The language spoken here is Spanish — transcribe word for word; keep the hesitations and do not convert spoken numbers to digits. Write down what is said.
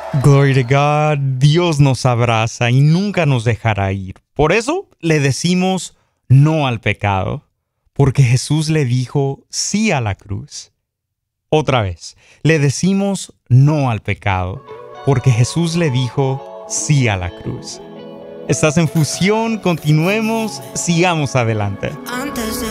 Glory to God, Dios nos abraza y nunca nos dejará ir. Por eso le decimos no al pecado, porque Jesús le dijo sí a la cruz. Otra vez, le decimos no al pecado, porque Jesús le dijo sí a la cruz. Estás en Fusión, continuemos, sigamos adelante. Antes de